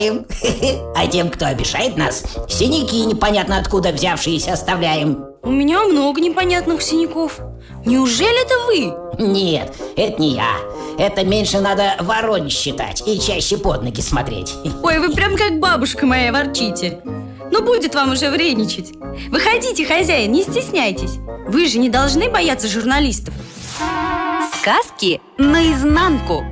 А тем, кто обижает нас, синяки непонятно откуда взявшиеся оставляем. У меня много непонятных синяков. Неужели это вы? Нет, это не я. Это меньше надо ворон считать и чаще под ноги смотреть. Ой, вы прям как бабушка моя ворчите. Ну, будет вам уже вредничать. Выходите, хозяин, не стесняйтесь. Вы же не должны бояться журналистов. Сказки наизнанку.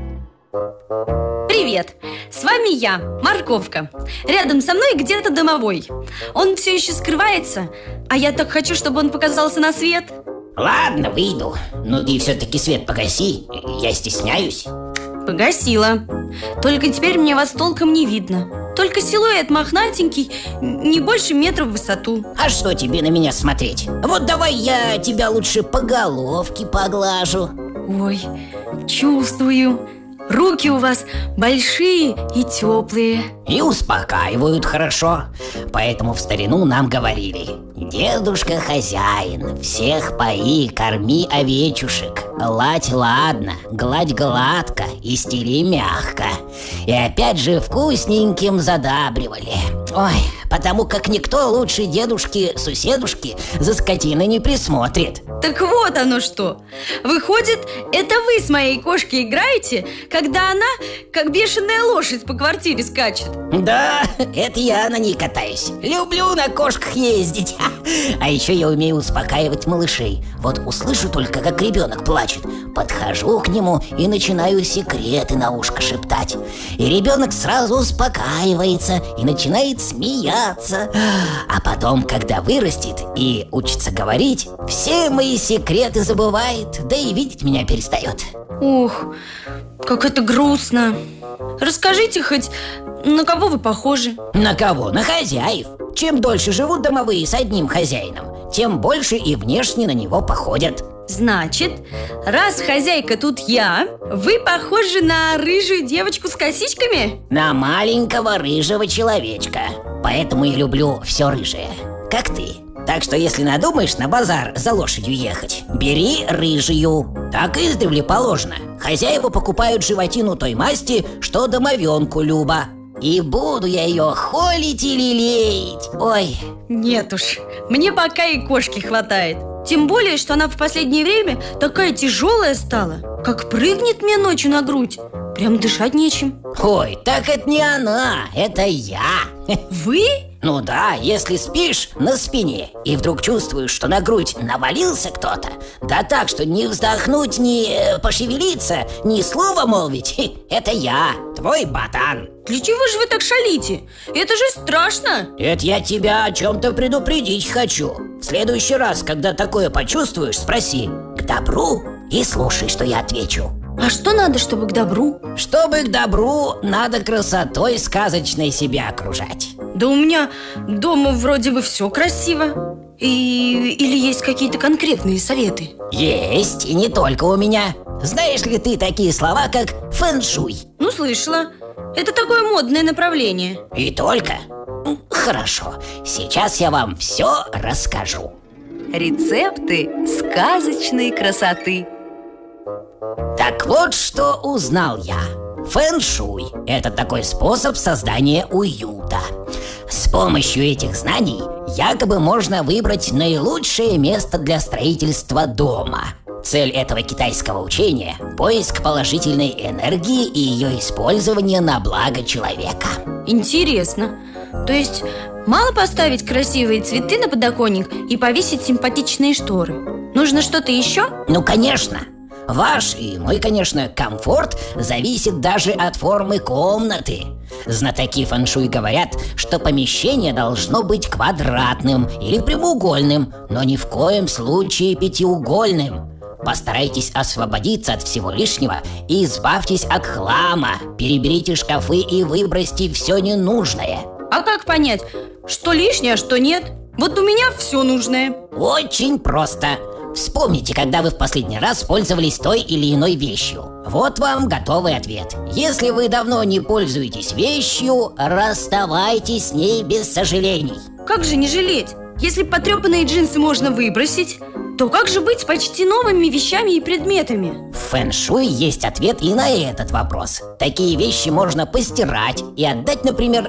Привет, с вами я, Морковка. Рядом со мной где-то домовой. Он все еще скрывается, а я так хочу, чтобы он показался на свет. Ладно, выйду. Но ты все-таки свет погаси, я стесняюсь. Погасила. Только теперь мне вас толком не видно. Только силуэт мохнатенький, не больше метра в высоту. А что тебе на меня смотреть? Вот давай я тебя лучше по головке поглажу. Ой, чувствую. Руки у вас большие и теплые. И успокаивают хорошо. Поэтому в старину нам говорили: дедушка хозяин, всех пои, корми овечушек, ладь ладно, гладь гладко и стели мягко. И опять же вкусненьким задабривали. Ой, потому как никто лучше дедушки-суседушки за скотиной не присмотрит. Так вот оно что. Выходит, это вы с моей кошкой играете, когда она, как бешеная лошадь, по квартире скачет? Да, это я на ней катаюсь. Люблю на кошках ездить. А еще я умею успокаивать малышей. Вот услышу только, как ребенок плачет, подхожу к нему и начинаю секреты на ушко шептать. И ребенок сразу успокаивается и начинает смеяться. А потом, когда вырастет и учится говорить, все мои секреты забывает, да и видеть меня перестает. Ух, как это грустно. Расскажите хоть, на кого вы похожи? На кого? На хозяев. Чем дольше живут домовые с одним хозяином, тем больше и внешне на него походят. Значит, раз хозяйка тут я, вы похожи на рыжую девочку с косичками? На маленького рыжего человечка. Поэтому я люблю все рыжее, как ты. Так что если надумаешь на базар за лошадью ехать, бери рыжую. Так издревле положено. Хозяева покупают животину той масти, что домовенку Люба. И буду я ее холить и лелеять. Ой. Нет уж, мне пока и кошки хватает. Тем более, что она в последнее время такая тяжелая стала. Как прыгнет мне ночью на грудь, прям дышать нечем. Ой, так это не она, это я. Вы? Ну да, если спишь на спине и вдруг чувствуешь, что на грудь навалился кто-то, да так, что не вздохнуть, ни пошевелиться, ни слова молвить, это я, твой ботан. Для чего же вы так шалите? Это же страшно. Это я тебя о чем-то предупредить хочу. В следующий раз, когда такое почувствуешь, спроси: к добру? И слушай, что я отвечу. А что надо, чтобы к добру? Чтобы к добру, надо красотой сказочной себя окружать. Да у меня дома вроде бы все красиво. Или есть какие-то конкретные советы? Есть, и не только у меня. Знаешь ли ты такие слова, как фэн-шуй? Ну, слышала. Это такое модное направление. И только? Хорошо, сейчас я вам все расскажу. Рецепты сказочной красоты. Так вот, что узнал я. Фэн-шуй – это такой способ создания уюта. С помощью этих знаний якобы можно выбрать наилучшее место для строительства дома. Цель этого китайского учения – поиск положительной энергии и ее использование на благо человека. Интересно. То есть мало поставить красивые цветы на подоконник и повесить симпатичные шторы? Нужно что-то еще? Ну, конечно. Ваш и мой, конечно, комфорт зависит даже от формы комнаты. Знатоки фэн-шуй говорят, что помещение должно быть квадратным или прямоугольным, но ни в коем случае пятиугольным. Постарайтесь освободиться от всего лишнего и избавьтесь от хлама. Переберите шкафы и выбросьте все ненужное. А как понять, что лишнее, а что нет? Вот у меня все нужное. Очень просто. Вспомните, когда вы в последний раз пользовались той или иной вещью. Вот вам готовый ответ. Если вы давно не пользуетесь вещью, расставайтесь с ней без сожалений. Как же не жалеть? Если потрепанные джинсы можно выбросить, то как же быть с почти новыми вещами и предметами? В фэн-шуй есть ответ и на этот вопрос. Такие вещи можно постирать и отдать, например,